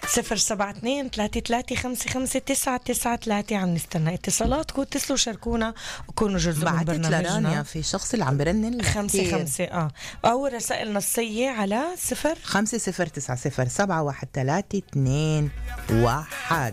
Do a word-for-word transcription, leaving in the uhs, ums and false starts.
صفر سبعة اثنين ثلاثة ثلاثة خمسة خمسة تسعة تسعة ثلاثة. عم نستنى اتصالاتكم، اتصلوا شاركونا وكونوا جزء من برنامجنا. بعتت لرانيا في شخص اللي عم برنن خمسة خمسة اه أو رسائل نصية على صفر خمسة صفر تسعة صفر سبعة واحد ثلاثة اثنين واحد.